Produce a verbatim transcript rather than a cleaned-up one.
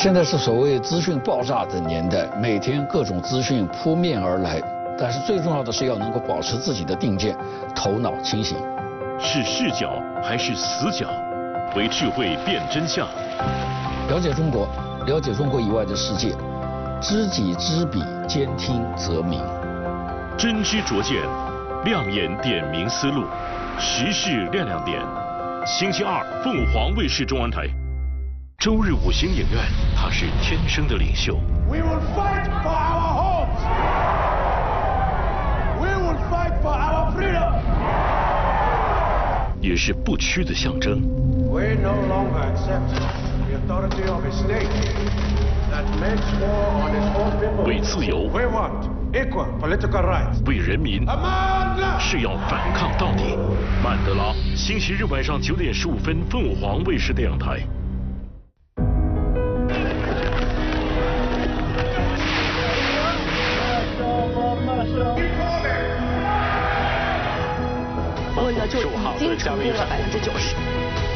现在是所谓资讯爆炸的年代，每天各种资讯扑面而来，但是最重要的是要能够保持自己的定见，头脑清醒。 是视角还是死角？为智慧辨真相。 了解中国，了解中国以外的世界，知己知彼，兼听则明。 真知灼见，亮眼点明思路，时事亮亮点。星期二，凤凰卫视中文台。周日五星影院，他是天生的领袖。 We will fight for our homes. We will fight for our freedom. 也是不屈的象征。 We no longer accept the authority of a state that makes war on its own people. 为自由， We want equal political rights. 为人民， Amanda! 是要反抗到底。曼德拉，星期日晚上九点十五分，凤凰卫视电影台。 温呢就已经成功了百分之九十。